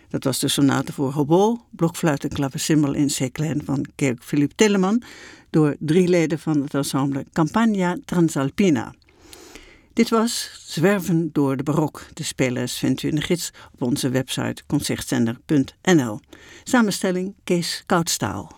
Dat was de sonate voor hobo, blokfluit en klavecimbal in C-klein van Georg Philipp Telemann door 3 leden van het ensemble Campagna Transalpina. Dit was Zwerven door de Barok. De speellijst vindt u in de gids op onze website concertzender.nl. Samenstelling Kees Koudstaal.